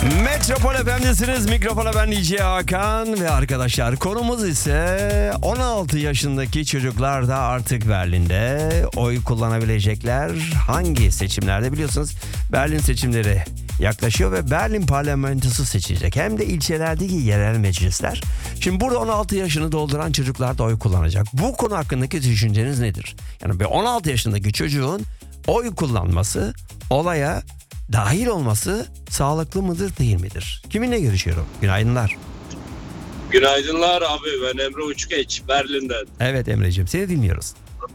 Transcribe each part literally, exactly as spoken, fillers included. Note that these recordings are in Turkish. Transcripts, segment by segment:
Metropol F M'desiniz. Mikrofona ben D J Hakan ve arkadaşlar konumuz ise on altı yaşındaki çocuklar da artık Berlin'de oy kullanabilecekler. Hangi seçimlerde? Biliyorsunuz Berlin seçimleri yaklaşıyor ve Berlin parlamentosu seçilecek. Hem de ilçelerdeki yerel meclisler. Şimdi burada on altı yaşını dolduran çocuklar da oy kullanacak. Bu konu hakkındaki düşünceniz nedir? Yani bir on altı yaşındaki çocuğun oy kullanması olaya dahil olması sağlıklı mıdır değil midir? Kiminle görüşüyorum? Günaydınlar. Günaydınlar abi, ben Emre Uçgeç Berlin'den. Evet Emre'ciğim, seni dinliyoruz.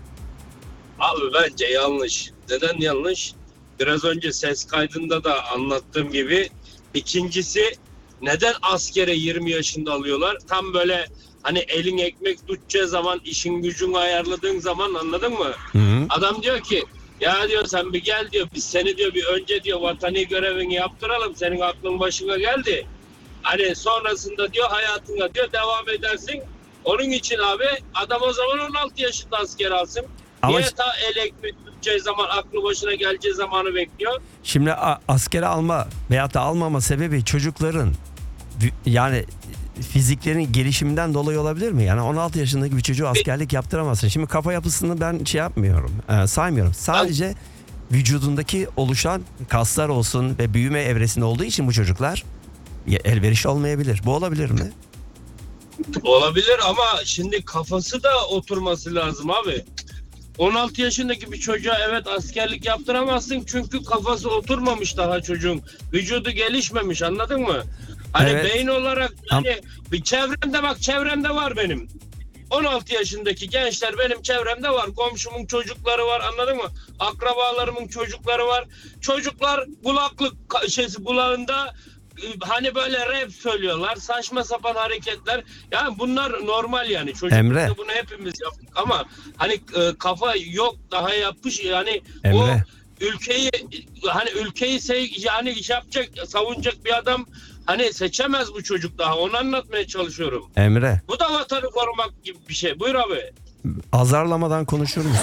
Abi bence yanlış. Neden yanlış? Biraz önce ses kaydında da anlattığım gibi. İkincisi, neden askere yirmi yaşında alıyorlar? Tam böyle hani elin ekmek tutacağı zaman, işin gücünü ayarladığın zaman, anladın mı? Hı hı. Adam diyor ki ya diyor sen bir gel diyor, biz seni diyor bir önce diyor vatani görevini yaptıralım, senin aklın başına geldi. Hani sonrasında diyor hayatına diyor devam edersin. Onun için abi adam o zaman on altı yaşında asker alsın. Ama Niye ş- ta el ekmek tutacağı zaman, aklı başına geleceği zamanı bekliyor? Şimdi a- askere alma veyahut da almama sebebi çocukların vü- yani fiziklerinin gelişiminden dolayı olabilir mi? Yani on altı yaşındaki bir çocuğu askerlik yaptıramazsın. Şimdi kafa yapısını ben şey yapmıyorum, e, saymıyorum. Sadece vücudundaki oluşan kaslar olsun ve büyüme evresinde olduğu için bu çocuklar ya- elverişli olmayabilir. Bu olabilir mi? Olabilir ama şimdi kafası da oturması lazım abi. on altı yaşındaki bir çocuğa evet askerlik yaptıramazsın çünkü kafası oturmamış daha çocuğun. Vücudu gelişmemiş, anladın mı? Hani Evet. beyin olarak hani bir çevremde bak çevremde var benim. on altı yaşındaki gençler benim çevremde var. Komşumun çocukları var, anladın mı? Akrabalarımın çocukları var. Çocuklar kulaklık ka- şeysi kulağında e, hani böyle rap söylüyorlar. Saçma sapan hareketler. Yani bunlar normal yani. Emre. Çocuklukta bunu hepimiz yaptık ama hani e, kafa yok daha yapmış yani o Emre. ülkeyi hani ülkeyi sev, yani iş yapacak, savunacak bir adam hani seçemez bu çocuk daha. Onu anlatmaya çalışıyorum. Emre, Bu da vatanı korumak gibi bir şey. Buyur abi. azarlamadan konuşur musun?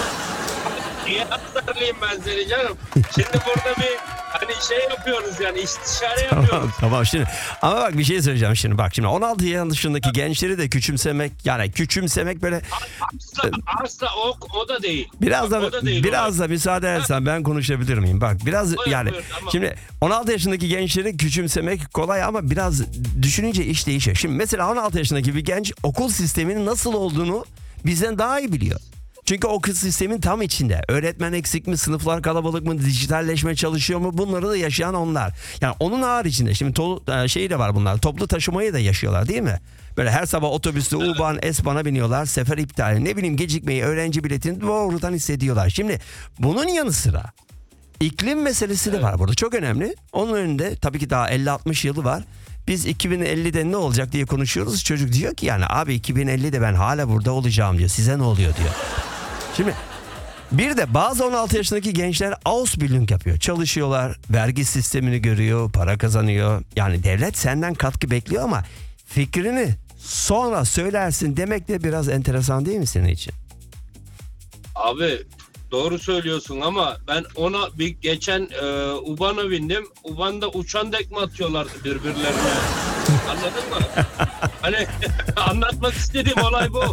Niye azarlayayım ben seni canım? Şimdi burada bir hani şey yapıyoruz yani istişare Tamam, yapıyoruz. tamam şimdi ama bak bir şey söyleyeceğim şimdi bak şimdi on altı yaşındaki gençleri de küçümsemek yani küçümsemek böyle Asla, asla o, o da değil. biraz Bak, da o da değil biraz da müsaade edersen ben konuşabilir miyim? Bak biraz Buyur, yani buyur, tamam. şimdi on altı yaşındaki gençleri küçümsemek kolay ama biraz düşününce iş değişiyor. Şimdi mesela on altı yaşındaki bir genç okul sisteminin nasıl olduğunu bizden daha iyi biliyor. Çünkü okul sistemin tam içinde. Öğretmen eksik mi, sınıflar kalabalık mı, dijitalleşme çalışıyor mu, bunları da yaşayan onlar. Yani onun haricinde şimdi to- şey de var bunlar, toplu taşımayı da yaşıyorlar değil mi? Böyle her sabah otobüste U-Bahn, S-Bahn'a biniyorlar, sefer iptali, ne bileyim gecikmeyi, öğrenci biletini doğrudan hissediyorlar. Şimdi bunun yanı sıra iklim meselesi de var burada, çok önemli. Onun önünde tabii ki daha elli altmış yılı var. Biz iki bin ellide ne olacak diye konuşuyoruz. Çocuk diyor ki yani abi iki bin ellide ben hala burada olacağım diyor. Size ne oluyor diyor. Şimdi bir de bazı on altı yaşındaki gençler Ausbildung yapıyor. Çalışıyorlar, vergi sistemini görüyor, para kazanıyor. Yani devlet senden katkı bekliyor ama fikrini sonra söylersin demek de biraz enteresan değil mi senin için? Abi doğru söylüyorsun ama ben ona bir geçen e, U-Bahn'a bindim. U-Bahn'da uçan tekme atıyorlardı birbirlerine. Anladın mı? Hani anlatmak istediğim olay bu.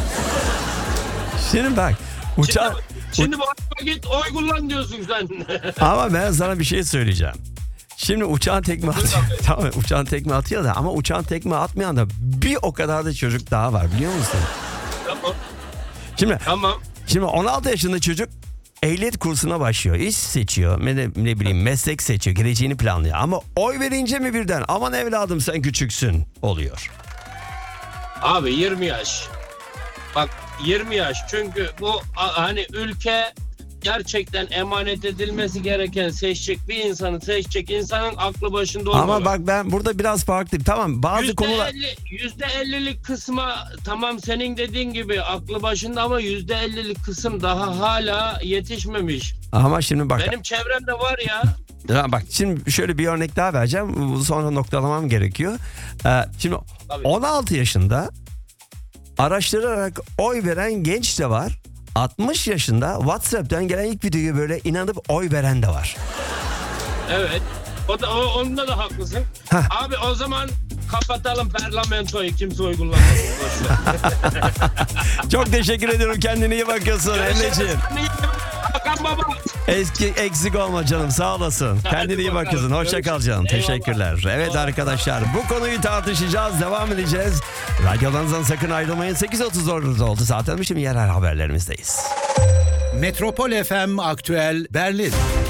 Şimdi bak uçan... Şimdi, şimdi bu araba git oy kullan diyorsun sen. Ama ben sana bir şey söyleyeceğim. Şimdi uçağın tekme atıyor. Tamam uçağın tekme atıyor da ama uçağın tekme atmayan da bir o kadar da çocuk daha var biliyor musun? Tamam. Şimdi Tamam. Şimdi on altı yaşında çocuk ehliyet kursuna başlıyor. İş seçiyor. Ne, ne bileyim meslek seçiyor. Geleceğini planlıyor. Ama oy verince mi birden aman evladım sen küçüksün oluyor. Abi yirmi yaş. Bak yirmi yaş çünkü bu a- hani ülke gerçekten emanet edilmesi gereken seçecek bir insanı seçecek insanın aklı başında olmalı. Ama bak ben burada biraz farklıyım. Tamam bazı konular... yüzde ellilik kısma tamam senin dediğin gibi aklı başında ama yüzde ellilik kısım daha hala yetişmemiş. Ama şimdi bak... Benim çevremde var ya. Ya bak şimdi şöyle bir örnek daha vereceğim. Sonra noktalamam gerekiyor. Ee, şimdi Tabii. on altı yaşında araştırarak oy veren genç de var. altmış yaşında WhatsApp'tan gelen ilk videoyu böyle inanıp oy veren de var. Evet. O da, o, onda da haklısın. Heh. Abi o zaman kapatalım parlamentoyu, kimse uygulanmasın. Boş ver. Çok teşekkür ediyorum. Kendine iyi bakıyorsun Emre'ciğim. Hakan Baba. Eski eksik olma canım, sağ olasın. Hadi Kendine iyi bakalım. bakıyorsun. Hoşça kal Görüşürüz. canım. Eyvallah. Teşekkürler. Evet Eyvallah. arkadaşlar, bu konuyu tartışacağız. Devam edeceğiz. Radyolarınızdan sakın ayrılmayın. sekiz otuz orada oldu zaten. Şimdi yerel haberlerimizdeyiz. Metropol F M Aktüel Berlin.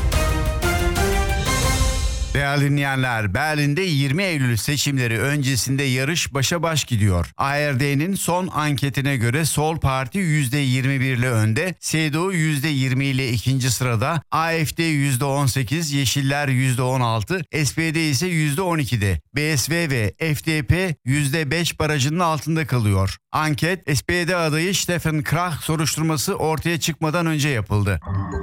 Değerli dinleyenler, Berlin'de yirmi Eylül seçimleri öncesinde yarış başa baş gidiyor. A R D'nin son anketine göre Sol Parti yüzde yirmi bir ile önde, C D U yüzde yirmi ile ikinci sırada, A F D yüzde on sekiz, Yeşiller yüzde on altı, S P D ise yüzde on ikide. B S V ve F D P yüzde beş barajının altında kalıyor. Anket, S P D adayı Steffen Krach soruşturması ortaya çıkmadan önce yapıldı.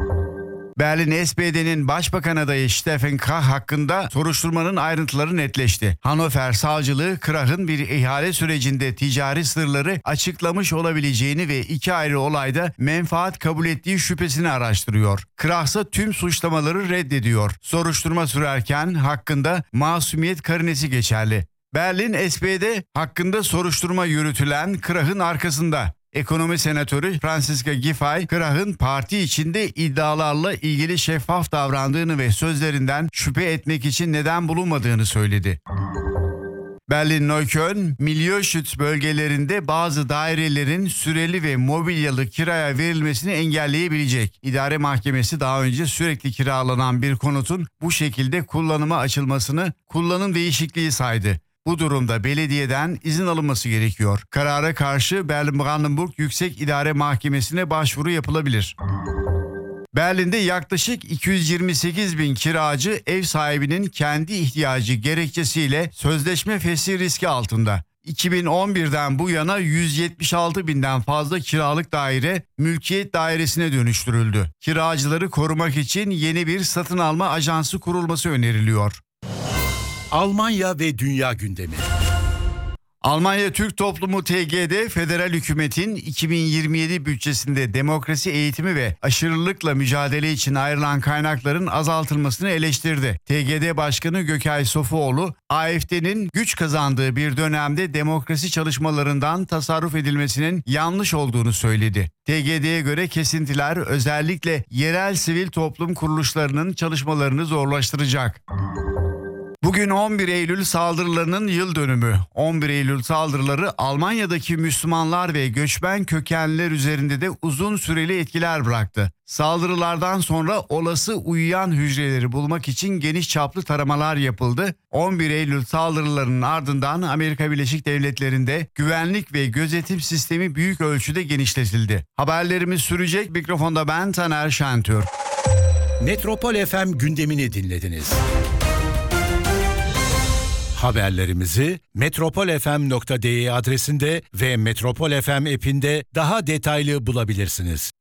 Berlin S P D'nin Başbakan adayı Steffen Krach hakkında soruşturmanın ayrıntıları netleşti. Hannover Savcılığı Krach'ın bir ihale sürecinde ticari sırları açıklamış olabileceğini ve iki ayrı olayda menfaat kabul ettiği şüphesini araştırıyor. Krach ise tüm suçlamaları reddediyor. Soruşturma sürerken hakkında masumiyet karinesi geçerli. Berlin S P D hakkında soruşturma yürütülen Krach'ın arkasında. Ekonomi senatörü Franziska Giffey, Krach'ın parti içinde iddialarla ilgili şeffaf davrandığını ve sözlerinden şüphe etmek için neden bulunmadığını söyledi. Berlin-Neukölln, Milieuschutzes bölgelerinde bazı dairelerin süreli ve mobilyalı kiraya verilmesini engelleyebilecek. İdare Mahkemesi daha önce sürekli kiralanan bir konutun bu şekilde kullanıma açılmasını kullanım değişikliği saydı. Bu durumda belediyeden izin alınması gerekiyor. Karara karşı Berlin-Brandenburg Yüksek İdare Mahkemesi'ne başvuru yapılabilir. Berlin'de yaklaşık iki yüz yirmi sekiz bin kiracı ev sahibinin kendi ihtiyacı gerekçesiyle sözleşme fesli riski altında. iki bin on birden bu yana yüz yetmiş altı binden fazla kiralık daire mülkiyet dairesine dönüştürüldü. Kiracıları korumak için yeni bir satın alma ajansı kurulması öneriliyor. Almanya ve dünya gündemi. Almanya Türk Toplumu T G D, federal hükümetin iki bin yirmi yedi bütçesinde demokrasi eğitimi ve aşırılıkla mücadele için ayrılan kaynakların azaltılmasını eleştirdi. T G D Başkanı Gökay Sofuoğlu, A F D'nin güç kazandığı bir dönemde demokrasi çalışmalarından tasarruf edilmesinin yanlış olduğunu söyledi. T G D'ye göre kesintiler özellikle yerel sivil toplum kuruluşlarının çalışmalarını zorlaştıracak. Bugün on bir Eylül saldırılarının yıl dönümü. on bir Eylül saldırıları Almanya'daki Müslümanlar ve göçmen kökenliler üzerinde de uzun süreli etkiler bıraktı. Saldırılardan sonra olası uyuyan hücreleri bulmak için geniş çaplı taramalar yapıldı. on bir Eylül saldırılarının ardından Amerika Birleşik Devletleri'nde güvenlik ve gözetim sistemi büyük ölçüde genişletildi. Haberlerimiz sürecek. Mikrofonda ben Taner Şentürk. Metropol F M gündemini dinlediniz. Haberlerimizi metropol f m nokta d e adresinde ve Metropol F M app'inde daha detaylı bulabilirsiniz.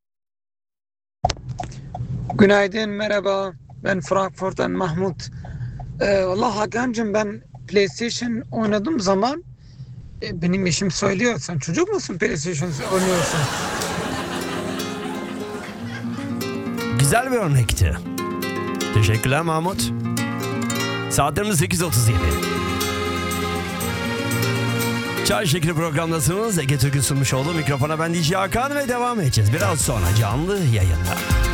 Günaydın, merhaba. Ben Frankfurt'tan Mahmut. Ee, Valla Hakan'cığım, ben PlayStation oynadığım zaman e, benim eşim söylüyor, sen çocuk musun PlayStation oynuyorsun? Güzel bir örnekti. Teşekkürler Mahmut. Saatlerimiz sekiz otuz yedi. Çay Şekeri programdasınız. Ege Türk'ün sunmuş olduğu mikrofona ben D J Hakan ve devam edeceğiz. Biraz sonra canlı yayında.